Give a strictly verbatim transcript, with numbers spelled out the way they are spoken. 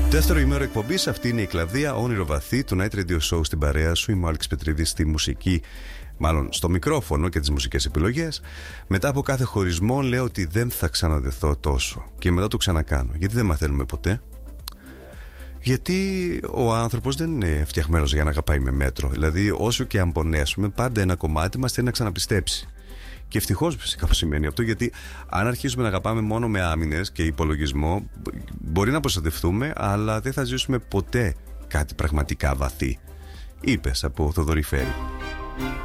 Δεύτερο ημέρο εκπομπής, αυτή είναι η Κλαδία, όνειρο βαθύ, το Night Radio Show στην παρέα σου. Είμαι ο Άλεξ Πετρίδης στη μουσική, μάλλον στο μικρόφωνο και τις μουσικές επιλογές. Μετά από κάθε χωρισμό λέω ότι δεν θα ξαναδεθώ τόσο. Και μετά το ξανακάνω. Γιατί δεν μαθαίνουμε ποτέ. Γιατί ο άνθρωπος δεν είναι φτιαχμένος για να αγαπάει με μέτρο. Δηλαδή, όσο και αν πονέσουμε, πάντα ένα κομμάτι μας θέλει να ξαναπιστέψει. Και ευτυχώς φυσικά σημαίνει αυτό, γιατί αν αρχίσουμε να αγαπάμε μόνο με άμυνες και υπολογισμό, μπορεί να προστατευτούμε, αλλά δεν θα ζήσουμε ποτέ κάτι πραγματικά βαθύ. Είπες από Θοδωρή Φέρη.